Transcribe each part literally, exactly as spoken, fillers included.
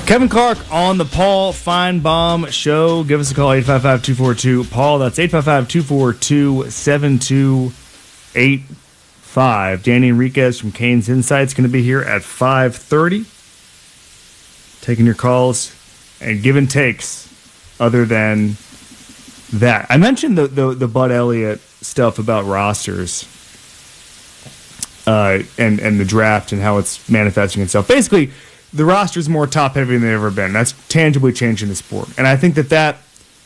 Kevin Clark on the Paul Feinbaum Show. Give us a call, eight five five, two four two, Paul. That's eight five five, two four two, seven two eight five. Danny Enriquez from Canes Insights going to be here at five thirty. Taking your calls and give and takes other than that. I mentioned the, the, the Bud Elliott stuff about rosters uh, and, and the draft and how it's manifesting itself. Basically, the roster is more top-heavy than they've ever been. That's tangibly changing the sport. And I think that that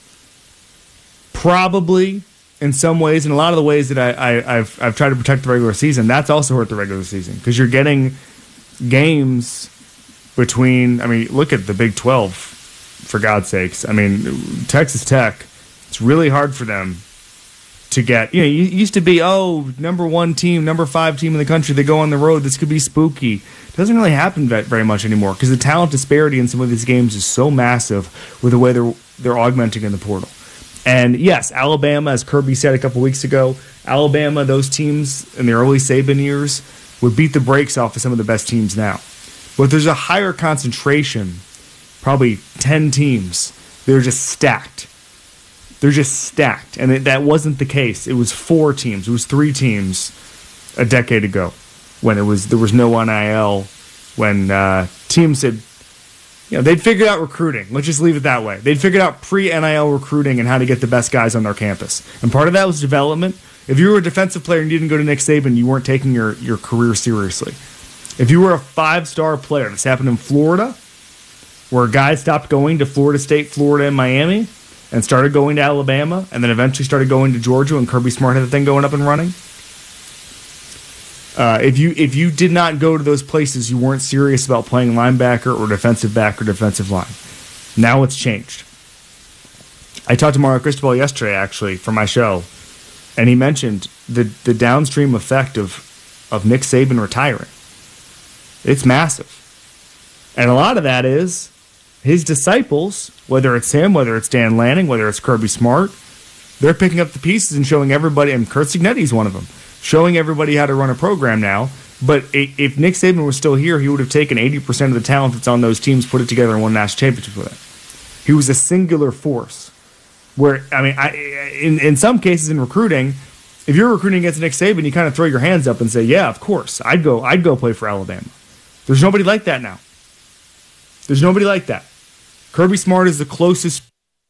probably, in some ways, in a lot of the ways that I, I, I've, I've tried to protect the regular season, that's also hurt the regular season. Because you're getting games between, I mean, look at the Big twelve, for God's sakes. I mean, Texas Tech, it's really hard for them to get, you know, you used to be, oh, number one team, number five team in the country, they go on the road, this could be spooky. It doesn't really happen very much anymore because the talent disparity in some of these games is so massive with the way they're they're augmenting in the portal. And yes, Alabama, as Kirby said a couple weeks ago, Alabama, those teams in the early Saban years would beat the brakes off of some of the best teams now. But there's a higher concentration, probably ten teams, they're just stacked. They're just stacked. And it, that wasn't the case. It was four teams. It was three teams a decade ago when it was there was no N I L, when uh, teams had, you know, they'd figured out recruiting. Let's just leave it that way. They'd figured out pre-N I L recruiting and how to get the best guys on their campus. And part of that was development. If you were a defensive player and you didn't go to Nick Saban, you weren't taking your, your career seriously. If you were a five-star player, this happened in Florida, where guys stopped going to Florida State, Florida, and Miami, and started going to Alabama, and then eventually started going to Georgia, and Kirby Smart had the thing going up and running. Uh, if you if you did not go to those places, you weren't serious about playing linebacker or defensive back or defensive line. Now it's changed. I talked to Mario Cristobal yesterday, actually, for my show, and he mentioned the, the downstream effect of, of Nick Saban retiring. It's massive. And a lot of that is his disciples, whether it's him, whether it's Dan Lanning, whether it's Kirby Smart, they're picking up the pieces and showing everybody, and Kurt Cignetti's one of them, showing everybody how to run a program now. But if Nick Saban was still here, he would have taken eighty percent of the talent that's on those teams, put it together, and won national championships with it. He was a singular force. Where, I mean, I, in, in some cases in recruiting, if you're recruiting against Nick Saban, you kind of throw your hands up and say, yeah, of course, I'd go, I'd go play for Alabama. There's nobody like that now. There's nobody like that. Kirby Smart is the closest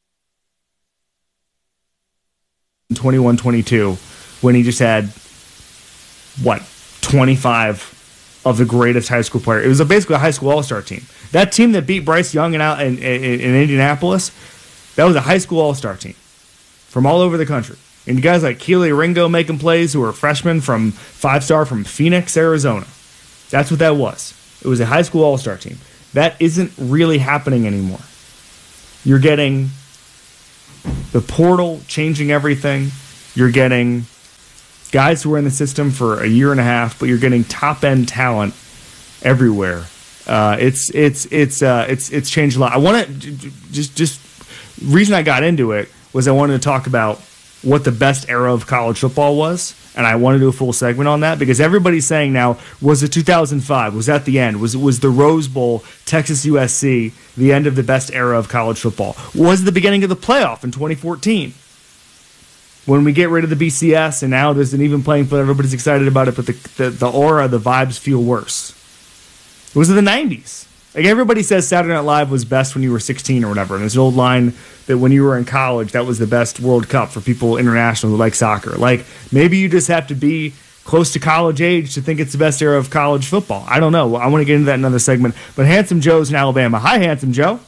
in twenty-one twenty-two when he just had, what, twenty-five of the greatest high school player. It was a, basically a high school all-star team. That team that beat Bryce Young in, in, in, in Indianapolis, that was a high school all-star team from all over the country. And guys like Keely Ringo making plays who were freshmen from five-star from Phoenix, Arizona. That's what that was. It was a high school all-star team. That isn't really happening anymore. You're getting the portal changing everything. You're getting guys who are in the system for a year and a half, but you're getting top-end talent everywhere. Uh, it's it's it's uh, it's it's changed a lot. I want to just just reason I got into it was I wanted to talk about what the best era of college football was, and I want to do a full segment on that because everybody's saying now, was it two thousand five? Was that the end? Was was the Rose Bowl, Texas U S C, the end of the best era of college football? Was it the beginning of the playoff in twenty fourteen? When we get rid of the B C S and now there's an even playing field, everybody's excited about it, but the, the, the aura, the vibes feel worse. Was it the nineties? Like everybody says Saturday Night Live was best when you were sixteen or whatever. And there's an old line that when you were in college, that was the best World Cup for people international who like soccer. Like maybe you just have to be close to college age to think it's the best era of college football. I don't know. I want to get into that in another segment. But Handsome Joe's in Alabama. Hi, Handsome Joe.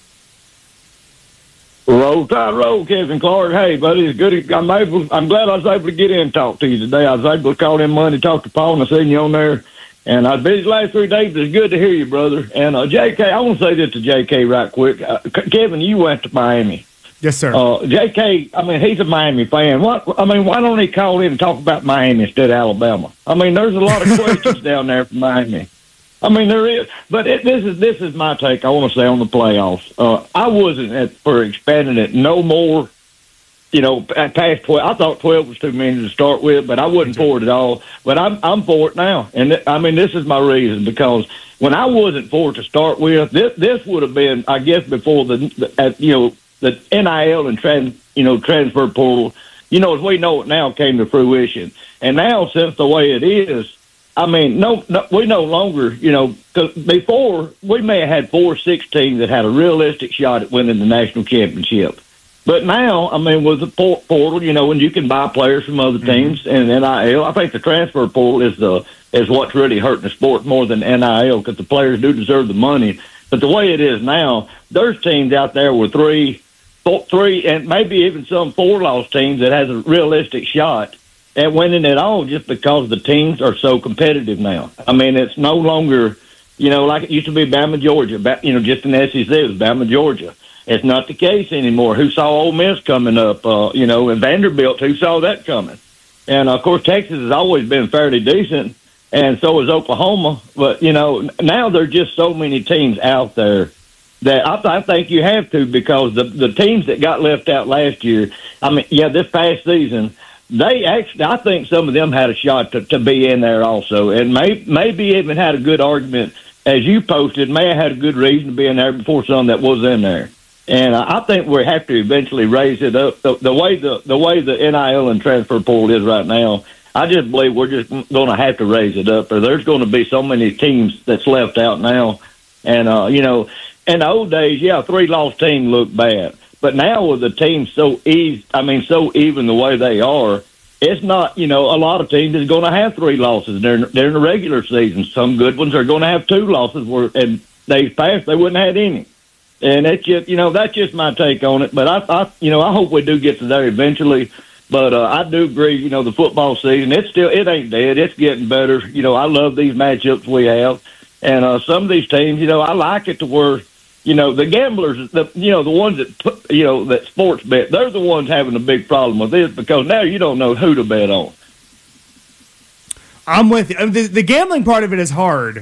Roll Tide roll, Kevin Clark. Hey, buddy, it's good. I'm able. I'm glad I was able to get in and talk to you today. I was able to call in Monday, talk to Paul, and I seen you on there. And I was busy the last three days, but it's good to hear you, brother. And uh, J K, I want to say this to J K right quick. Uh, Kevin, you went to Miami. Yes, sir. Uh, J K, I mean, he's a Miami fan. What? I mean, why don't he call in and talk about Miami instead of Alabama? I mean, there's a lot of questions down there from Miami. I mean, there is, but it, this is this is my take. I want to say on the playoffs. Uh, I wasn't at, for expanding it no more you know, past twelve. I thought twelve was too many to start with, but I wasn't for it at all. But I'm I'm for it now, and th- I mean this is my reason, because when I wasn't for it to start with, this this would have been, I guess, before the, the uh, you know the N I L and trans you know transfer portal, you know, as we know it now, came to fruition. And now, since the way it is, I mean, no, no we no longer, you know, because before we may have had four, six teams that had a realistic shot at winning the national championship. But now, I mean, with the portal, you know, and you can buy players from other teams mm-hmm. and N I L, I think the transfer portal is the is what's really hurting the sport more than N I L, because the players do deserve the money. But the way it is now, there's teams out there with three, four, three, and maybe even some four-loss teams that has a realistic shot at winning it all, just because the teams are so competitive now. I mean, it's no longer, you know, like it used to be Bama, Georgia. You know, just in the S E C, it was Bama, Georgia. It's not the case anymore. Who saw Ole Miss coming up, uh, you know, and Vanderbilt, who saw that coming? And, of course, Texas has always been fairly decent, and so is Oklahoma. But, you know, now there are just so many teams out there that I, th- I think you have to, because the, the teams that got left out last year, I mean, yeah, this past season, they actually, I think some of them had a shot to, to be in there also, and may, maybe even had a good argument, as you posted, may have had a good reason to be in there before some that was in there. And I think we have to eventually raise it up. The, the way the the way the N I L and transfer portal is right now, I just believe we're just going to have to raise it up, or there's going to be so many teams that's left out now. And, uh, you know, in the old days, yeah, a three-loss team looked bad. But now with the teams so easy, I mean, so even the way they are, it's not, you know, a lot of teams is going to have three losses during, during the regular season. Some good ones are going to have two losses, where in days past they wouldn't have had any. And that's just, you know, that's just my take on it. But I, I you know, I hope we do get to there eventually. But uh, I do agree, you know, the football season, it's still, it ain't dead. It's getting better. You know, I love these matchups we have. And uh, some of these teams, you know, I like it to where, you know, the gamblers, the you know, the ones that, put, you know, that sports bet, they're the ones having a big problem with this, because now you don't know who to bet on. I'm with you. I mean, the, the gambling part of it is hard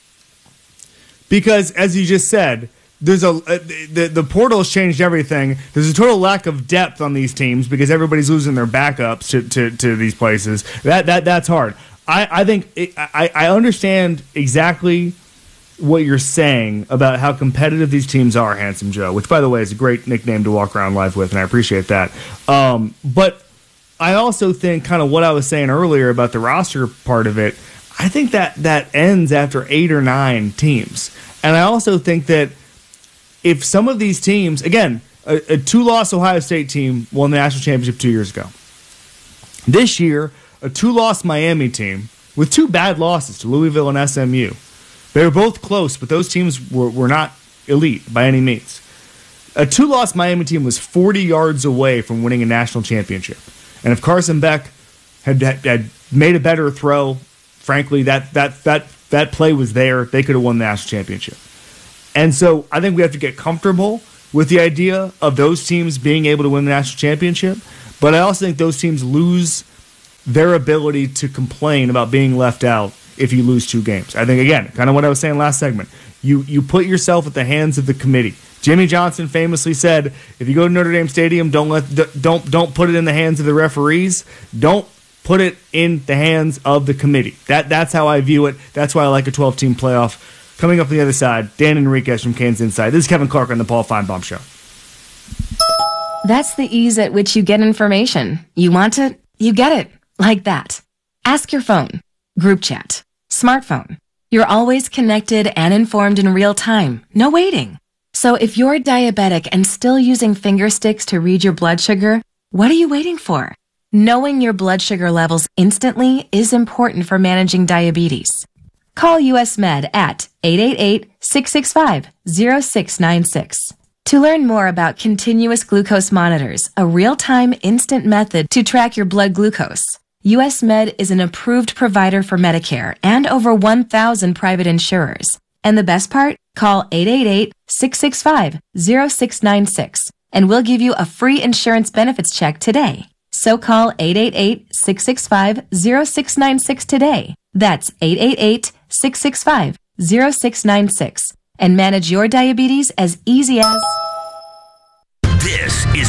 because, as you just said, There's a uh, the the portal has changed everything. There's a total lack of depth on these teams because everybody's losing their backups to, to, to these places. That that that's hard. I I think it, I I understand exactly what you're saying about how competitive these teams are, Handsome Joe. Which, by the way, is a great nickname to walk around live with, and I appreciate that. Um, but I also think kind of what I was saying earlier about the roster part of it. I think that that ends after eight or nine teams, and I also think that if some of these teams, again, a, a two-loss Ohio State team won the national championship two years ago. This year, a two-loss Miami team with two bad losses to Louisville and S M U. They were both close, but those teams were, were not elite by any means. A two-loss Miami team was forty yards away from winning a national championship. And if Carson Beck had, had, had made a better throw, frankly, that, that, that, that play was there. They could have won the national championship. And so I think we have to get comfortable with the idea of those teams being able to win the national championship. But I also think those teams lose their ability to complain about being left out if you lose two games. I think, again, kind of what I was saying last segment, you you put yourself at the hands of the committee. Jimmy Johnson famously said, if you go to Notre Dame Stadium, don't let don't don't put it in the hands of the referees. Don't put it in the hands of the committee. That That's how I view it. That's why I like a twelve-team playoff. Coming up on the other side, Dan Enriquez from Canes Inside. This is Kevin Clark on the Paul Feinbaum Show. That's the ease at which you get information. You want it, you get it. Like that. Ask your phone. Group chat. Smartphone. You're always connected and informed in real time. No waiting. So if you're diabetic and still using finger sticks to read your blood sugar, what are you waiting for? Knowing your blood sugar levels instantly is important for managing diabetes. Call U S Med at eight eight eight, six six five, zero six nine six. To learn more about continuous glucose monitors, a real-time instant method to track your blood glucose, U S Med is an approved provider for Medicare and over one thousand private insurers. And the best part? Call eight eight eight, six six five, zero six nine six and we'll give you a free insurance benefits check today. So call eight eight eight, six six five, zero six nine six today. That's eight eight eight, six six five, zero six nine six and manage your diabetes as easy as... This is a game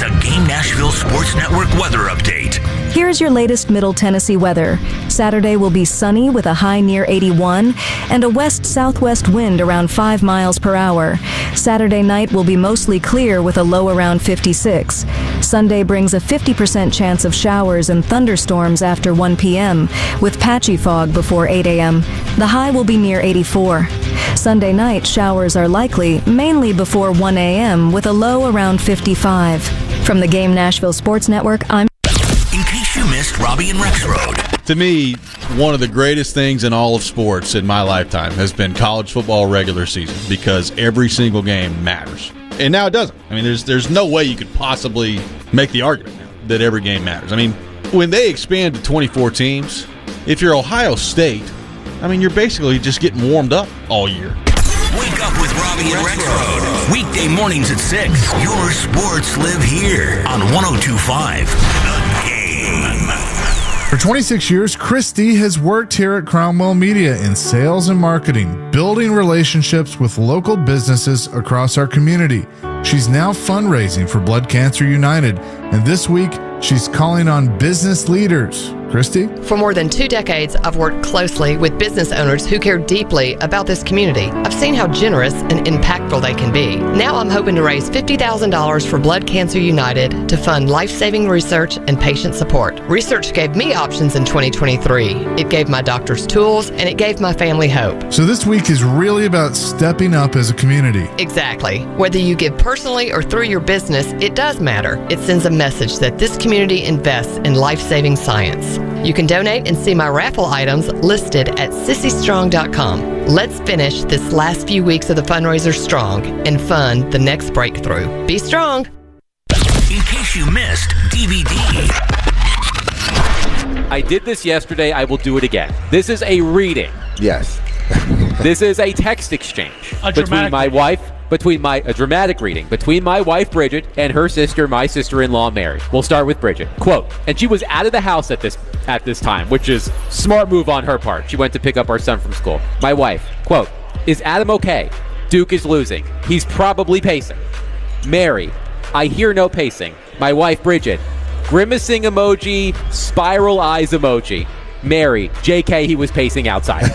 Nashville Sports Network weather update. Here's your latest Middle Tennessee weather. Saturday will be sunny with a high near eighty-one and a west-southwest wind around five miles per hour. Saturday night will be mostly clear with a low around fifty-six. Sunday brings a fifty percent chance of showers and thunderstorms after one p.m. with patchy fog before eight a.m. The high will be near eighty-four. Sunday night, showers are likely, mainly before one a.m. with a low around fifty-five. From the Game Nashville Sports Network, I'm... In case you missed Robbie and Rexroad. To me, one of the greatest things in all of sports in my lifetime has been college football regular season, because every single game matters. And now it doesn't. I mean, there's there's no way you could possibly make the argument now that every game matters. I mean, when they expand to twenty-four teams, if you're Ohio State, I mean, you're basically just getting warmed up all year. Wake up with Robbie and Rexroad. Weekday mornings at six. Your sports live here on one oh two point five The Game. For twenty-six years, Christy has worked here at Cromwell Media in sales and marketing, building relationships with local businesses across our community. She's now fundraising for Blood Cancer United, and this week, she's calling on business leaders. Christy? For more than two decades, I've worked closely with business owners who care deeply about this community. I've seen how generous and impactful they can be. Now I'm hoping to raise fifty thousand dollars for Blood Cancer United to fund life-saving research and patient support. Research gave me options in twenty twenty-three. It gave my doctors tools, and it gave my family hope. So this week is really about stepping up as a community. Exactly. Whether you give personally or through your business, it does matter. It sends a message that this community invests in life-saving science. You can donate and see my raffle items listed at sissy strong dot com. Let's finish this last few weeks of the fundraiser strong and fund the next breakthrough. Be strong. In case you missed D V D. I did this yesterday. I will do it again. This is a reading. Yes. This is a text exchange A between my wife, between my a dramatic reading between my wife Bridget and her sister, my sister-in-law Mary. We'll start with Bridget. Quote: "And she was out of the house at this at this time," which is smart move on her part. She went to pick up our son from school. My wife. Quote: "Is Adam okay? Duke is losing. He's probably pacing." Mary: "I hear no pacing." My wife Bridget. Grimacing emoji, spiral eyes emoji. Mary: "J K, he was pacing outside."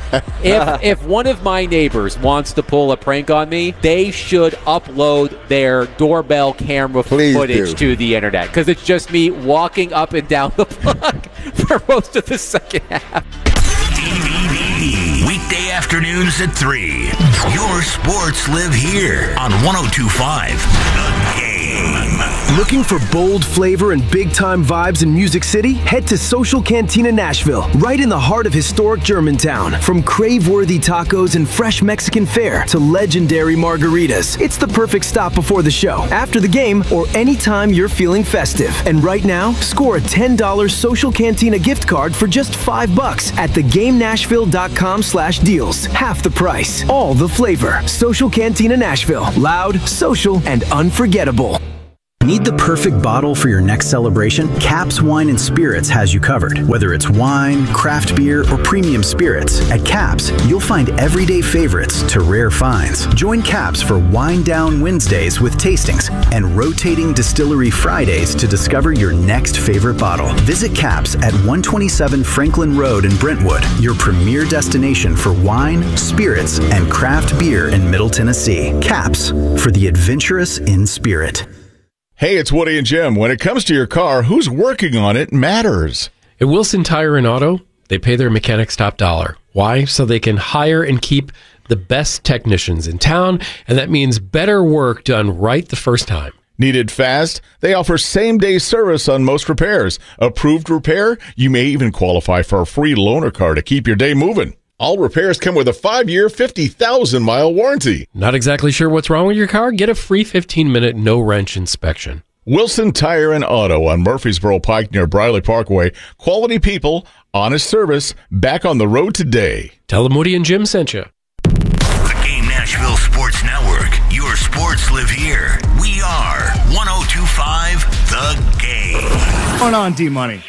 if if one of my neighbors wants to pull a prank on me, they should upload their doorbell camera Please footage do. to the internet, because it's just me walking up and down the block for most of the second half. D V D. Weekday afternoons at three. Your sports live here on one oh two point five The Game. Looking for bold flavor and big-time vibes in Music City? Head to Social Cantina Nashville, right in the heart of historic Germantown. From crave-worthy tacos and fresh Mexican fare to legendary margaritas, it's the perfect stop before the show, after the game, or anytime you're feeling festive. And right now, score a ten dollars Social Cantina gift card for just five bucks at the game nashville dot com slash deals. Half the price, all the flavor. Social Cantina Nashville, loud, social, and unforgettable. Need the perfect bottle for your next celebration? Caps Wine and Spirits has you covered. Whether it's wine, craft beer, or premium spirits, at Caps, you'll find everyday favorites to rare finds. Join Caps for Wine Down Wednesdays with tastings and rotating Distillery Fridays to discover your next favorite bottle. Visit Caps at one twenty-seven Franklin Road in Brentwood, your premier destination for wine, spirits, and craft beer in Middle Tennessee. Caps, for the adventurous in spirit. Hey, it's Woody and Jim. When it comes to your car, who's working on it matters. At Wilson Tire and Auto, they pay their mechanics top dollar. Why? So they can hire and keep the best technicians in town, and that means better work done right the first time. Needed fast? They offer same-day service on most repairs. Approved repair? You may even qualify for a free loaner car to keep your day moving. All repairs come with a five-year, fifty thousand mile warranty. Not exactly sure what's wrong with your car? Get a free fifteen minute no-wrench inspection. Wilson Tire and Auto on Murfreesboro Pike near Briley Parkway. Quality people, honest service, back on the road today. Tell them Woody and Jim sent you. The Game Nashville Sports Network. Your sports live here. We are one oh two point five The Game. What's going on, D-Money?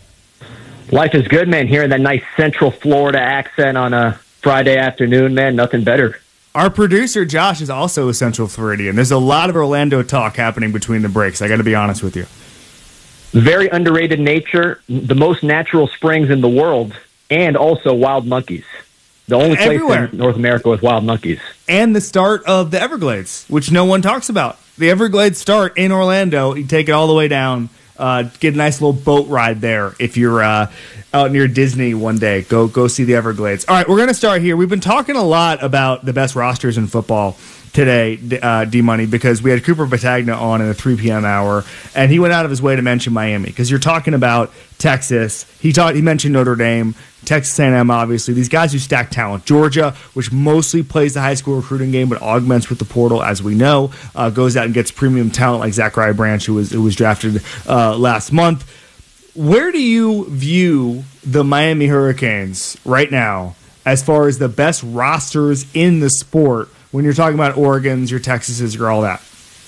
Life is good, man. Hearing that nice Central Florida accent on a Friday afternoon, man. Nothing better. Our producer, Josh, is also a Central Floridian. There's a lot of Orlando talk happening between the breaks. I got to be honest with you. Very underrated nature, the most natural springs in the world, and also wild monkeys. The only place Everywhere. in North America with wild monkeys. And the start of the Everglades, which no one talks about. The Everglades start in Orlando. You take it all the way down. Uh, get a nice little boat ride there if you're uh, out near Disney one day. Go go see the Everglades. All right, we're going to start here. We've been talking a lot about the best rosters in football today, uh, D-Money, because we had Cooper Battagna on in the three p.m. hour, and he went out of his way to mention Miami, because you're talking about Texas. He talked. He mentioned Notre Dame, Texas A and M, obviously. These guys who stack talent. Georgia, which mostly plays the high school recruiting game, but augments with the portal, as we know, uh, goes out and gets premium talent like Zachariah Branch, who was, who was drafted uh, last month. Where do you view the Miami Hurricanes right now as far as the best rosters in the sport when you're talking about Oregons, your Texases, your all that?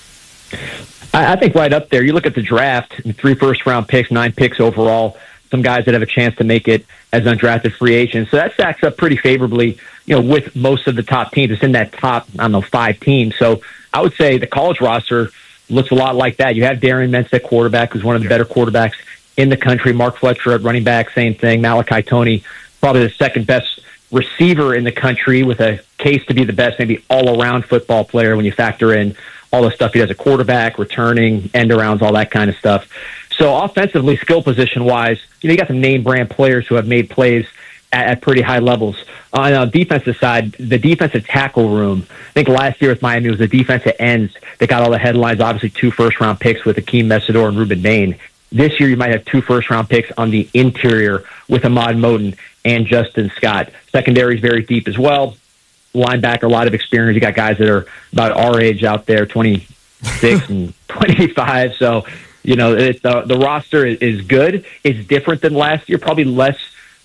I, I think right up there. You look at the draft, three first-round picks, nine picks overall, some guys that have a chance to make it as undrafted free agents. So that stacks up pretty favorably, you know, with most of the top teams. It's in that top, I don't know, five teams. So I would say the college roster looks a lot like that. You have Darian Mentz at quarterback, who's one of the better quarterbacks in the country. Mark Fletcher at running back, same thing. Malachi Toney, probably the second best receiver in the country, with a case to be the best, maybe all-around football player when you factor in all the stuff he does at quarterback, returning, end-arounds, all that kind of stuff. So offensively, skill position-wise, you know, you got some name-brand players who have made plays at, at pretty high levels. On the defensive side, the defensive tackle room, I think last year with Miami, it was the defensive ends that got all the headlines, obviously two first-round picks with Akeem Mesidor and Ruben Bain. This year, you might have two first-round picks on the interior with Ahmad Moten and Justin Scott. Secondary is very deep as well. Linebacker, a lot of experience. You got guys that are about our age out there, twenty-six and twenty-five. So, you know, it, the, the roster is, is good. It's different than last year, probably less,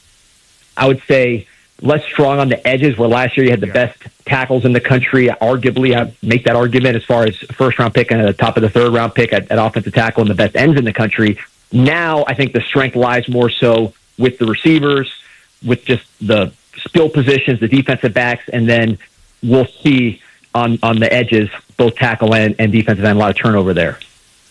I would say, less strong on the edges, where last year you had the yeah. best tackles in the country. Arguably, I make that argument as far as first-round pick and the top of the third-round pick at, at offensive tackle and the best ends in the country. Now, I think the strength lies more so with the receivers, with just the skill positions, the defensive backs, and then we'll see on, on the edges, both tackle and, and defensive end, a lot of turnover there.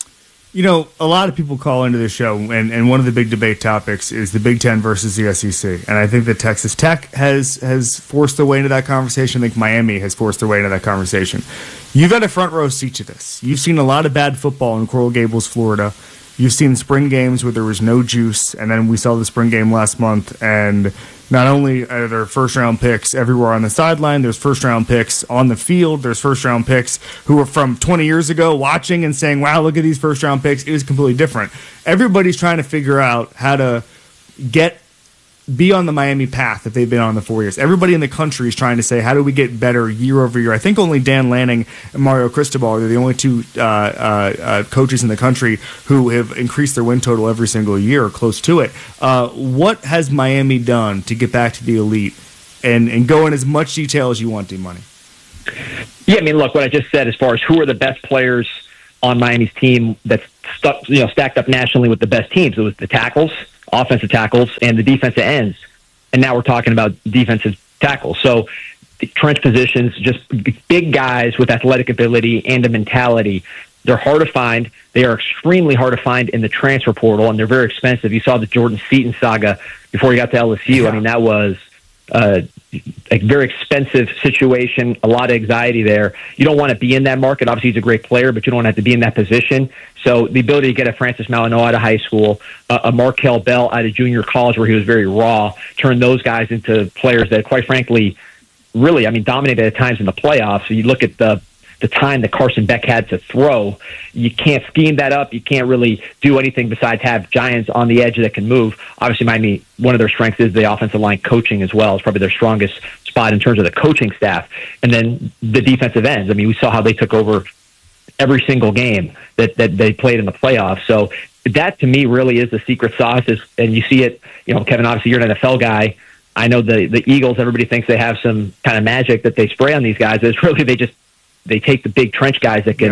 You know, a lot of people call into the show, and, and one of the big debate topics is the Big Ten versus the S E C. And I think that Texas Tech has has forced their way into that conversation. I think Miami has forced their way into that conversation. You've had a front row seat to this. You've seen a lot of bad football in Coral Gables, Florida. You've seen spring games where there was no juice, and then we saw the spring game last month, and not only are there first-round picks everywhere on the sideline, there's first-round picks on the field, there's first-round picks who were from twenty years ago watching and saying, wow, look at these first-round picks. It was completely different. Everybody's trying to figure out how to get be on the Miami path that they've been on the four years. Everybody in the country is trying to say, how do we get better year over year? I think only Dan Lanning and Mario Cristobal are the only two uh, uh, uh, coaches in the country who have increased their win total every single year or close to it. Uh, what has Miami done to get back to the elite? And, and go in as much detail as you want, D-Money. Yeah, I mean, look, what I just said as far as who are the best players on Miami's team that's stuck, you know, stacked up nationally with the best teams. It was the tackles, offensive tackles, and the defensive ends. And now we're talking about defensive tackles. So the trench positions, just big guys with athletic ability and a mentality. They're hard to find. They are extremely hard to find in the transfer portal, and they're very expensive. You saw the Jordan Seaton saga before he got to L S U. Yeah. I mean, that was uh, a very expensive situation, a lot of anxiety there. You don't want to be in that market. Obviously, he's a great player, but you don't want to have to be in that position. So the ability to get a Francis Malinois out of high school, uh, a Markel Bell out of junior college where he was very raw, turn those guys into players that, quite frankly, really, I mean, dominated at times in the playoffs. So you look at the the time that Carson Beck had to throw, you can't scheme that up. You can't really do anything besides have giants on the edge that can move. Obviously, Miami, one of their strengths is the offensive line coaching as well. It's probably their strongest spot in terms of the coaching staff. And then the defensive ends. I mean, we saw how they took over every single game that, that they played in the playoffs. So that, to me, really is the secret sauce. Is, and you see it, you know, Kevin, obviously you're an N F L guy. I know the, the Eagles, everybody thinks they have some kind of magic that they spray on these guys. It's really they just they take the big trench guys that can yep.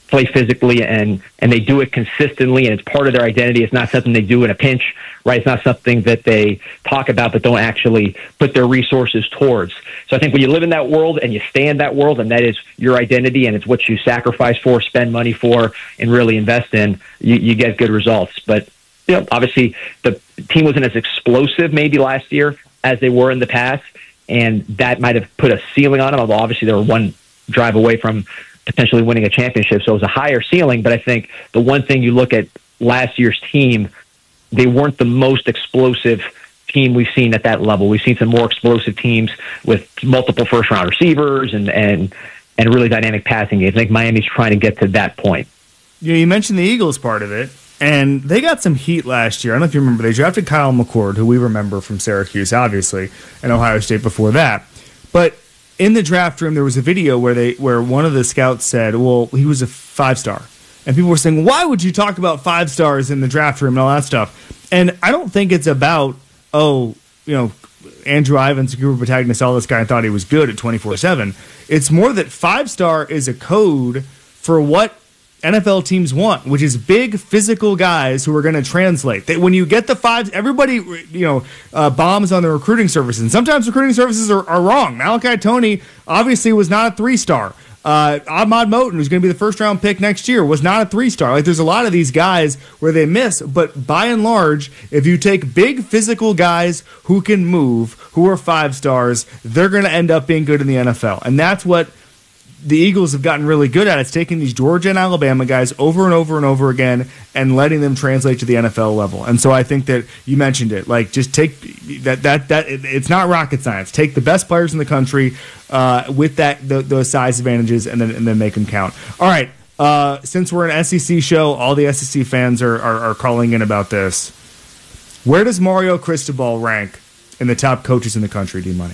play physically, and, and they do it consistently, and it's part of their identity. It's not something they do in a pinch, right? It's not something that they talk about but don't actually put their resources towards. So I think when you live in that world and you stay in that world, and that is your identity, and it's what you sacrifice for, spend money for, and really invest in, you, you get good results. But you know, obviously the team wasn't as explosive maybe last year as they were in the past, and that might have put a ceiling on them, although obviously they were one drive away from potentially winning a championship, so it was a higher ceiling. But I think the one thing you look at last year's team, they weren't the most explosive team we've seen at that level. We've seen some more explosive teams with multiple first-round receivers and, and, and really dynamic passing games. I think Miami's trying to get to that point. Yeah, you mentioned the Eagles part of it, and they got some heat last year. I don't know if you remember. They drafted Kyle McCord, who we remember from Syracuse, obviously, and Ohio State before that. But in the draft room, there was a video where they where one of the scouts said, well, he was a five-star. And people were saying, why would you talk about five stars in the draft room and all that stuff? And I don't think it's about, oh, you know, Andrew Ivins, Cooper Battaglia saw this guy and thought he was good at twenty-four seven. It's more that five-star is a code for what N F L teams want, which is big physical guys who are going to translate. They, when you get the fives, everybody you know uh, bombs on the recruiting services, and sometimes recruiting services are, are wrong. Malachi Toney obviously was not a three-star. Uh, Ahmad Moten, who's going to be the first-round pick next year, was not a three-star. Like, there's a lot of these guys where they miss, but by and large, if you take big physical guys who can move, who are five stars, they're going to end up being good in the N F L, and that's what the Eagles have gotten really good at. It's taking these Georgia and Alabama guys over and over and over again and letting them translate to the N F L level. And so I think that you mentioned it. Like, just take that, that, that it's not rocket science. Take the best players in the country uh, with that the, those size advantages and then and then make them count. All right. Uh, since we're an S E C show, all the S E C fans are, are, are calling in about this. Where does Mario Cristobal rank in the top coaches in the country, D-Money?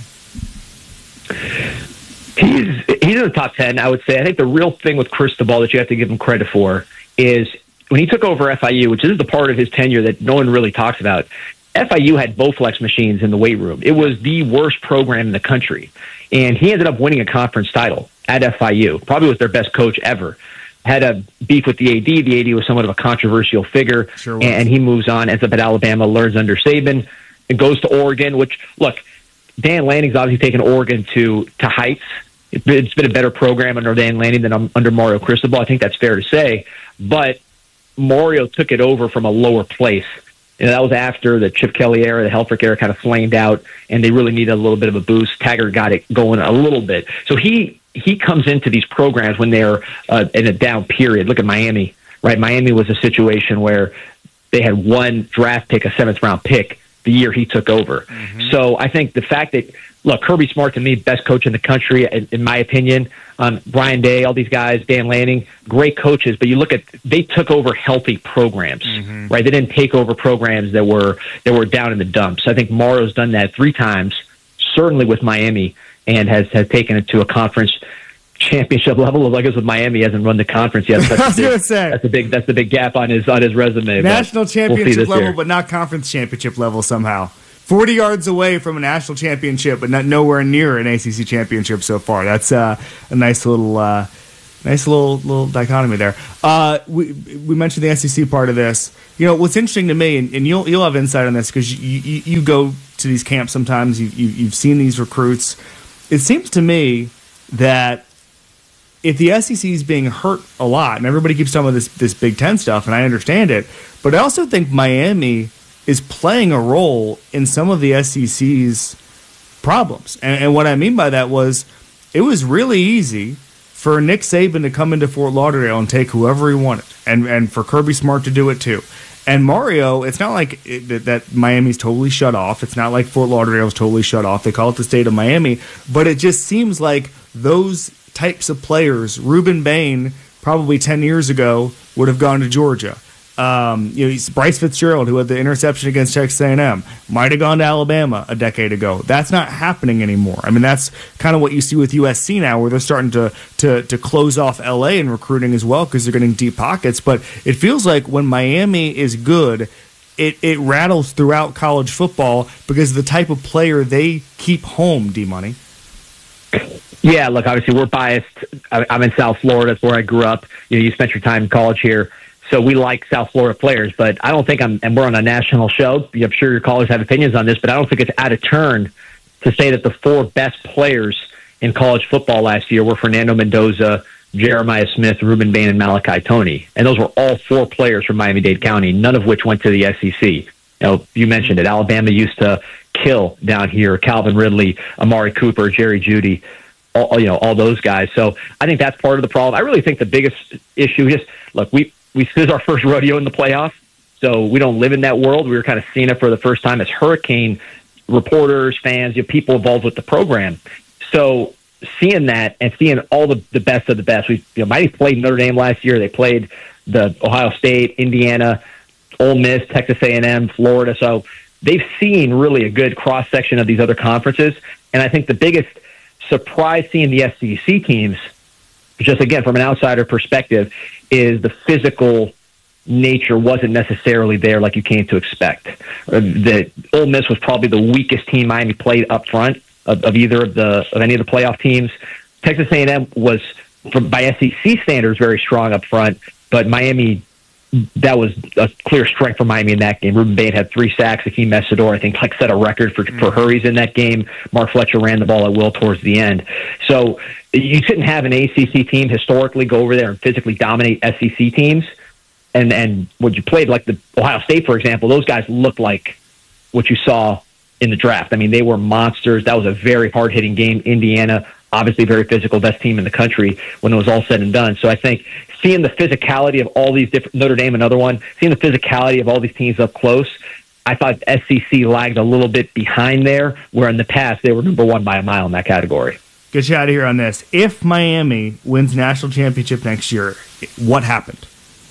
He's he's in the top ten, I would say. I think the real thing with Cristobal that you have to give him credit for is when he took over F I U, which is the part of his tenure that no one really talks about. F I U had Bowflex machines in the weight room. It was the worst program in the country. And he ended up winning a conference title at F I U. Probably was their best coach ever. Had a beef with the A D. The A D was somewhat of a controversial figure. Sure was. And he moves on, ends up at Alabama, learns under Saban, and goes to Oregon, which, look, Dan Lanning's obviously taken Oregon to, to heights. It's been a better program under Dan Lanning than under Mario Cristobal. I think that's fair to say. But Mario took it over from a lower place. And that was after the Chip Kelly era, the Helfrich era kind of flamed out, and they really needed a little bit of a boost. Taggart got it going a little bit. So he he comes into these programs when they're uh, in a down period. Look at Miami, right? Miami was a situation where they had one draft pick, a seventh-round pick, the year he took over. Mm-hmm. So I think the fact that, look, Kirby Smart, to me, best coach in the country, in, in my opinion. Um, Brian Day, all these guys, Dan Lanning, great coaches. But you look at, they took over healthy programs, mm-hmm. right? They didn't take over programs that were that were down in the dumps. I think Mario's done that three times, certainly with Miami, and has, has taken it to a conference championship level. I guess with Miami, he hasn't run the conference yet. That's I was going to say that's a big that's the big gap on his on his resume. National championship we'll level, year. but not conference championship level somehow. Forty yards away from a national championship, but not nowhere near an A C C championship so far. That's uh, a nice little, uh, nice little little dichotomy there. Uh, we we mentioned the S E C part of this. You know what's interesting to me, and, and you'll you'll have insight on this because you, you you go to these camps sometimes. You, you you've seen these recruits. It seems to me that if the S E C is being hurt a lot, and everybody keeps talking about this this Big Ten stuff, and I understand it, but I also think Miami is playing a role in some of the S E C's problems. And, and what I mean by that was it was really easy for Nick Saban to come into Fort Lauderdale and take whoever he wanted, and, and for Kirby Smart to do it too. And Mario, it's not like it, that, that Miami's totally shut off. It's not like Fort Lauderdale's totally shut off. They call it the state of Miami. But it just seems like those types of players, Reuben Bain, probably ten years ago, would have gone to Georgia. Um, you know, he's Bryce Fitzgerald, who had the interception against Texas A and M, might have gone to Alabama a decade ago. That's not happening anymore. I mean, that's kind of what you see with U S C now, where they're starting to to, to close off L A in recruiting as well because they're getting deep pockets. But it feels like when Miami is good, it, it rattles throughout college football because of the type of player they keep home, D-Money. Yeah, look, obviously we're biased. I- I'm in South Florida. That's where I grew up. You know, you spent your time in college here. So we like South Florida players, but I don't think I'm, and we're on a national show. I'm sure your callers have opinions on this, but I don't think it's out of turn to say that the four best players in college football last year were Fernando Mendoza, Jeremiah Smith, Ruben Bain, and Malachi Toney. And those were all four players from Miami-Dade County, none of which went to the S E C. You know, you mentioned it. Alabama used to kill down here. Calvin Ridley, Amari Cooper, Jerry Jeudy, all, you know, all those guys. So I think that's part of the problem. I really think the biggest issue, just look, we, we this is our first rodeo in the playoffs, so we don't live in that world. We were kind of seeing it for the first time as Hurricane reporters, fans, you know, people involved with the program. So seeing that and seeing all the, the best of the best, we you know, Miami played Notre Dame last year. They played the Ohio State, Indiana, Ole Miss, Texas A and M, Florida. So they've seen really a good cross section of these other conferences. And I think the biggest surprise seeing the S E C teams, just again from an outsider perspective, is the physical nature wasn't necessarily there like you came to expect. The Ole Miss was probably the weakest team Miami played up front of, of either of the of any of the playoff teams. Texas A and M was, from, by S E C standards, very strong up front, but Miami, that was a clear strength for Miami in that game. Ruben Bain had three sacks. Hakeem Messidor, I think, like set a record for, for hurries in that game. Mark Fletcher ran the ball at will towards the end. So you couldn't have an A C C team historically go over there and physically dominate S E C teams. And and when you played like the Ohio State, for example, those guys looked like what you saw in the draft. I mean, they were monsters. That was a very hard-hitting game. Indiana, obviously very physical, best team in the country when it was all said and done. So I think seeing the physicality of all these different, Notre Dame, another one, seeing the physicality of all these teams up close, I thought S E C lagged a little bit behind there, where in the past they were number one by a mile in that category. Get you out of here on this. If Miami wins national championship next year, what happened?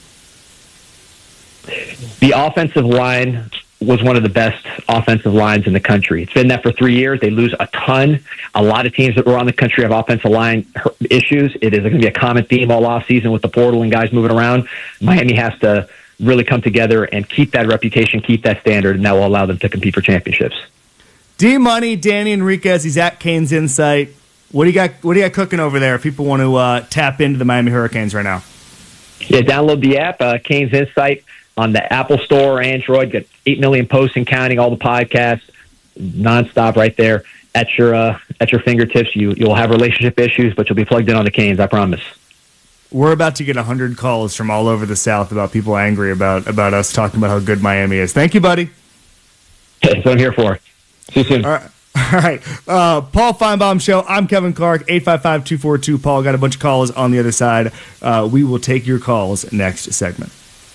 The offensive line was one of the best offensive lines in the country. It's been that for three years. They lose a ton. A lot of teams that were on the country have offensive line issues. It is going to be a common theme all offseason with the portal and guys moving around. Miami has to really come together and keep that reputation, keep that standard, and that will allow them to compete for championships. D-Money, Danny Enriquez, he's at Canes Insight. What do you got What do you got cooking over there if people want to uh, tap into the Miami Hurricanes right now? Yeah, download the app, uh, Canes Insight, on the Apple Store or Android. Got eight million posts and counting, all the podcasts, nonstop right there at your uh, at your fingertips. You, you'll have relationship issues, but you'll be plugged in on the Canes, I promise. We're about to get one hundred calls from all over the South about people angry about, about us talking about how good Miami is. Thank you, buddy. That's what I'm here for. See you soon. All right. All right. Uh, Paul Feinbaum Show. I'm Kevin Clark. eight five five, two four two, Paul. Got a bunch of calls on the other side. Uh, we will take your calls next segment.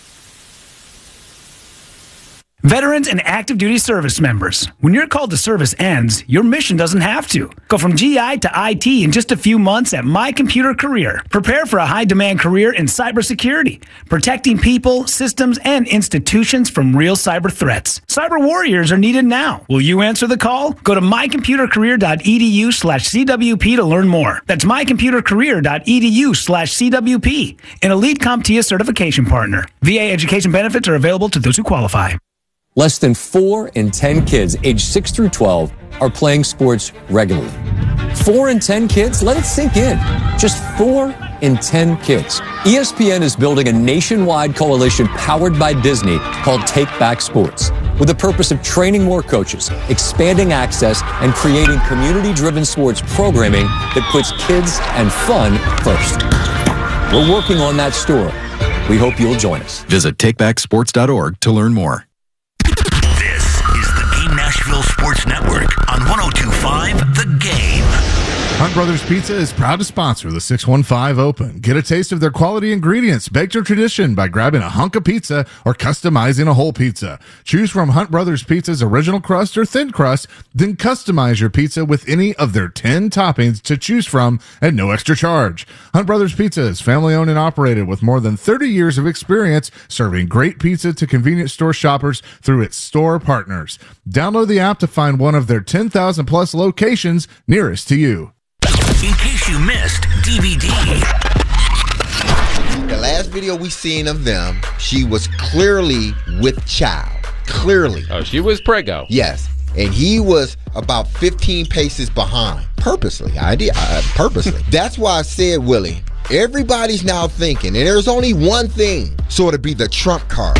Veterans and active duty service members, when your call to service ends, your mission doesn't have to. Go from G I to I T in just a few months at My Computer Career. Prepare for a high-demand career in cybersecurity, protecting people, systems, and institutions from real cyber threats. Cyber warriors are needed now. Will you answer the call? Go to mycomputercareer.edu slash CWP to learn more. That's mycomputercareer.edu slash CWP, an elite CompTIA certification partner. V A education benefits are available to those who qualify. Less than four in ten kids aged six through twelve are playing sports regularly. Four in ten kids? Let it sink in. Just four in ten kids. E S P N is building a nationwide coalition powered by Disney called Take Back Sports, with the purpose of training more coaches, expanding access, and creating community-driven sports programming that puts kids and fun first. We're working on that story. We hope you'll join us. Visit take back sports dot org to learn more. Nashville Sports Network on one oh two point five The Game. Hunt Brothers Pizza is proud to sponsor the six one five Open. Get a taste of their quality ingredients, baked to tradition by grabbing a hunk of pizza or customizing a whole pizza. Choose from Hunt Brothers Pizza's original crust or thin crust, then customize your pizza with any of their ten toppings to choose from at no extra charge. Hunt Brothers Pizza is family owned and operated with more than thirty years of experience serving great pizza to convenience store shoppers through its store partners. Download the app to find one of their ten thousand plus locations nearest to you. In case you missed D V D. The last video we seen of them, she was clearly with child. Clearly. Oh, she was preggo. Yes. And he was about fifteen paces behind. purposely. I did uh, purposely. That's why I said, Willie, everybody's now thinking, and there's only one thing, so it'll be the trump card.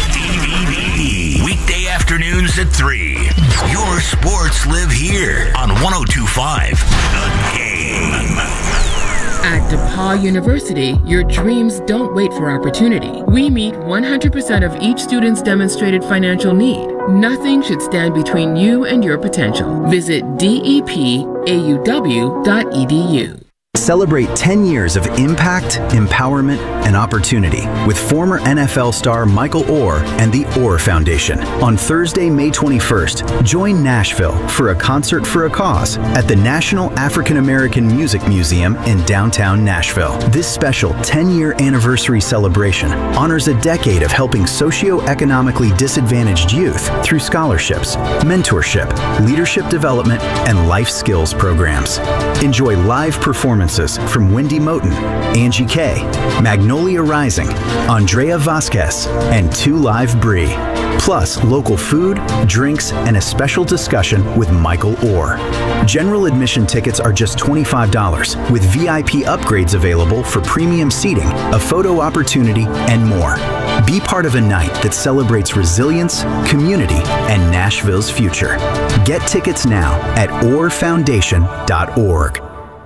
Weekday afternoons at three. Your sports live here on one oh two point five The Game. At DePaul University, your dreams don't wait for opportunity. We meet one hundred percent of each student's demonstrated financial need. Nothing should stand between you and your potential. Visit D E P A U W dot E D U. Celebrate ten years of impact, empowerment, and opportunity with former N F L star Michael Orr and the Orr Foundation. On Thursday, May twenty-first, join Nashville for a concert for a cause at the National African American Music Museum in downtown Nashville. This special ten-year anniversary celebration honors a decade of helping socioeconomically disadvantaged youth through scholarships, mentorship, leadership development, and life skills programs. Enjoy live performances from Wendy Moten, Angie Kay, Magnolia Rising, Andrea Vasquez, and Two Live Brie. Plus local food, drinks, and a special discussion with Michael Orr. General admission tickets are just twenty-five dollars, with V I P upgrades available for premium seating, a photo opportunity, and more. Be part of a night that celebrates resilience, community, and Nashville's future. Get tickets now at orr foundation dot org.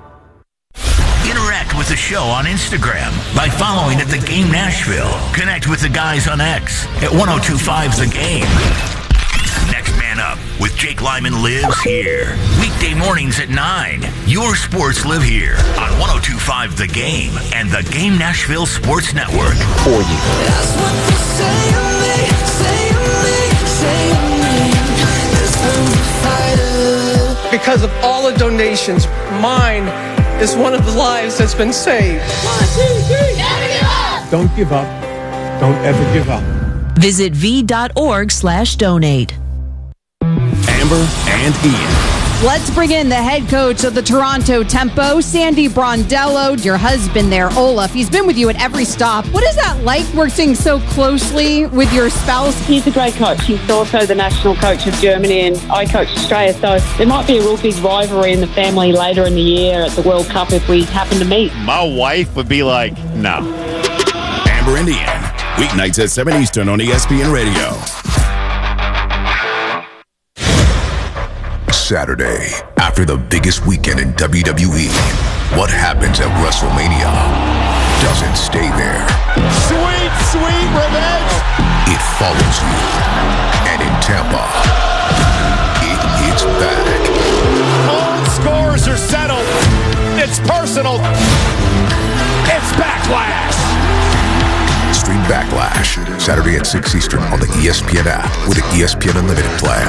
Interact with the show on Instagram by following at The Game Nashville. Connect with the guys on X at one oh two point five The Game. Next Man Up with Jake Lyman lives here. Weekday mornings at nine. Your sports live here on one oh two point five The Game and The Game Nashville Sports Network. For you. That's what they say of me, say of me, say of me. This one's a fighter. Because of all the donations, mine is one of the lives that's been saved. One, two, three. Never give up. Don't give up. Don't ever give up. Visit v.org slash donate. Amber and Ian. Let's bring in the head coach of the Toronto Tempo, Sandy Brondello, your husband there, Olaf. He's been with you at every stop. What is that like working so closely with your spouse? He's a great coach. He's also the national coach of Germany, and I coach Australia, so there might be a real big rivalry in the family later in the year at the World Cup if we happen to meet. My wife would be like, no. Amber and Ian, weeknights at seven Eastern on E S P N Radio. Saturday, after the biggest weekend in W W E, what happens at WrestleMania doesn't stay there. Sweet, sweet revenge. It follows you. And in Tampa, it hits back. All scores are settled. It's personal. It's Backlash. Stream Backlash, Saturday at six Eastern on the E S P N app with the E S P N Unlimited plan.